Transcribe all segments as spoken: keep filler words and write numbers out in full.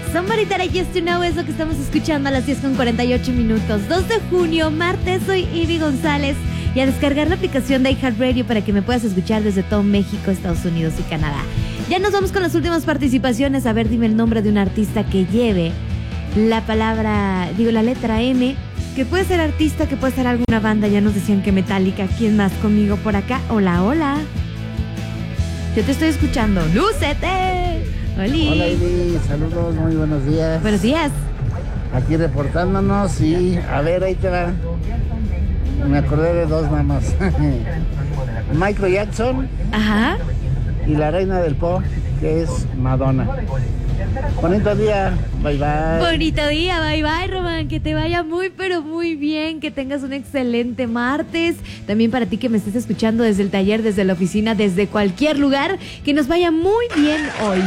Somebody That I Used to Know es lo que estamos escuchando a las diez con cuarenta y ocho minutos. dos de junio, martes, soy Ivy González. Y a descargar la aplicación de iHeartRadio para que me puedas escuchar desde todo México, Estados Unidos y Canadá. Ya nos vamos con las últimas participaciones. A ver, dime el nombre de un artista que lleve la palabra, digo, la letra M. Que puede ser artista, que puede ser alguna banda. Ya nos decían que Metallica. ¿Quién más conmigo por acá? Hola, hola. Yo te estoy escuchando. ¡Lúcete! ¡Oli! Hola, Ivy. Saludos, muy buenos días. Buenos días. Aquí reportándonos y a ver, ahí te va. Me acordé de dos nada más. Michael Jackson. Ajá. Y la reina del pop, que es Madonna. Bonito día, bye bye. Bonito día, bye bye, Román. Que te vaya muy, pero muy bien. Que tengas un excelente martes. También para ti que me estés escuchando desde el taller, desde la oficina, desde cualquier lugar. Que nos vaya muy bien hoy.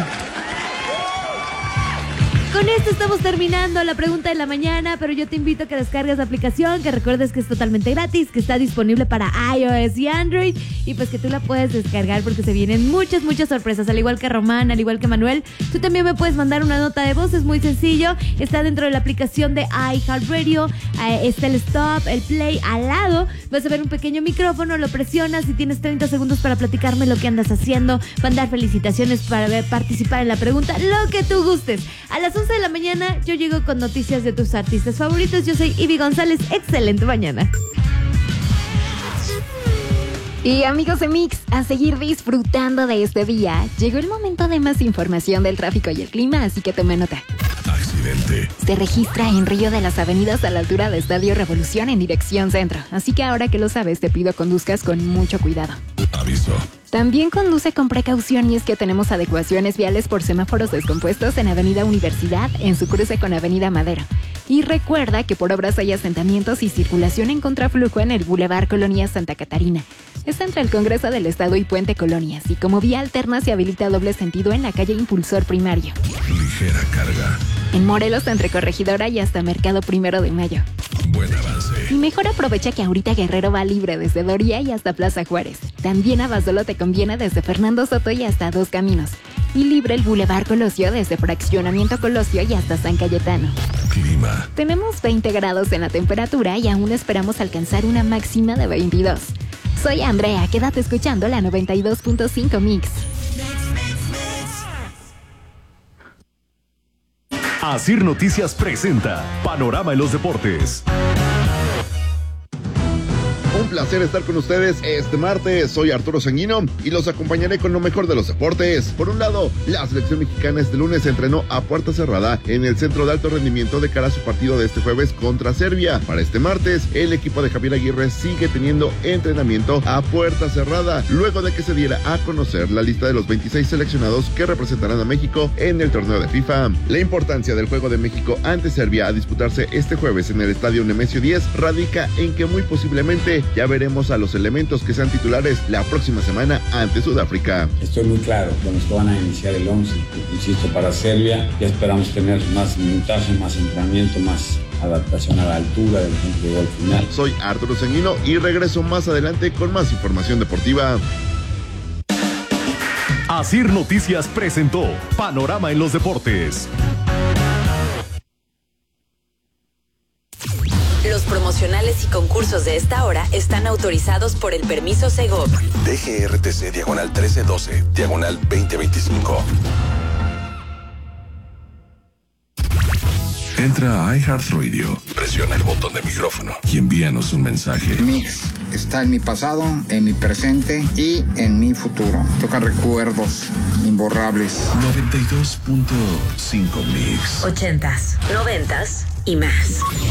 Con esto estamos terminando la pregunta de la mañana, pero yo te invito a que descargues la aplicación, que recuerdes que es totalmente gratis, que está disponible para iOS y Android, y pues que tú la puedes descargar porque se vienen muchas, muchas sorpresas, al igual que Román, al igual que Manuel. Tú también me puedes mandar una nota de voz, es muy sencillo, está dentro de la aplicación de iHeartRadio, eh, está el stop, el play, al lado vas a ver un pequeño micrófono, lo presionas y tienes treinta segundos para platicarme lo que andas haciendo, mandar felicitaciones, para ver, participar en la pregunta, lo que tú gustes. A las once de la mañana yo llego con noticias de tus artistas favoritos. Yo soy Ivy González. Excelente mañana. Y amigos de Mix, a seguir disfrutando de este día. Llegó el momento de más información del tráfico y el clima, así que tome nota. Accidente. Se registra en Río de las Avenidas a la altura de Estadio Revolución en dirección centro. Así que ahora que lo sabes, te pido conduzcas con mucho cuidado. Aviso. También conduce con precaución y es que tenemos adecuaciones viales por semáforos descompuestos en Avenida Universidad en su cruce con Avenida Madero. Y recuerda que por obras hay asentamientos y circulación en contraflujo en el Boulevard Colonia Santa Catarina. Está entre el Congreso del Estado y Puente Colonias y como vía alterna se habilita doble sentido en la calle Impulsor Primario. Ligera carga. En Morelos entre Corregidora y hasta Mercado Primero de Mayo. Buen avance. Y mejor aprovecha que ahorita Guerrero va libre desde Doria y hasta Plaza Juárez. También a Basolo te conviene desde Fernando Soto y hasta Dos Caminos. Y libre el Boulevard Colosio desde Fraccionamiento Colosio y hasta San Cayetano. Clima. Tenemos veinte grados en la temperatura y aún esperamos alcanzar una máxima de veintidós. Soy Andrea, quédate escuchando la noventa y dos punto cinco Mix. Asir Noticias presenta Panorama en los Deportes. Un placer estar con ustedes este martes. Soy Arturo Sanguino y los acompañaré con lo mejor de los deportes. Por un lado, la selección mexicana este lunes se entrenó a puerta cerrada en el Centro de Alto Rendimiento de cara a su partido de este jueves contra Serbia. Para este martes, el equipo de Javier Aguirre sigue teniendo entrenamiento a puerta cerrada, luego de que se diera a conocer la lista de los veintiséis seleccionados que representarán a México en el torneo de FIFA. La importancia del juego de México ante Serbia a disputarse este jueves en el Estadio Nemesio diez radica en que muy posiblemente ya veremos a los elementos que sean titulares la próxima semana ante Sudáfrica. Estoy muy claro con los que van a iniciar el once, insisto, para Serbia. Ya esperamos tener más minutaje, más entrenamiento, más adaptación a la altura del punto de gol final. Soy Arturo Sanguino y regreso más adelante con más información deportiva. Asir Noticias presentó Panorama en los Deportes. Los promocionales y concursos de esta hora están autorizados por el permiso Segov. D G R T C diagonal trece doce, diagonal veinte veinticinco. Entra a iHeartRadio, presiona el botón de micrófono y envíanos un mensaje. Mix está en mi pasado, en mi presente y en mi futuro. Toca recuerdos imborrables. noventa y dos punto cinco Mix. Ochentas, noventas y más.